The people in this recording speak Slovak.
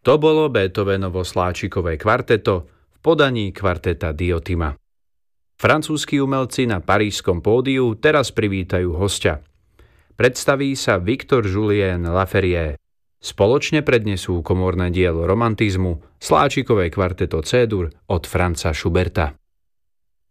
To bolo Beethovenovo Sláčikové kvarteto v podaní kvarteta Diotima. Francúzski umelci na parížskom pódiu teraz privítajú hostia. Predstaví sa Victor-Julien Laferrière. Spoločne prednesú komorné dielo romantizmu Sláčikové kvarteto C-dur od Franza Schuberta.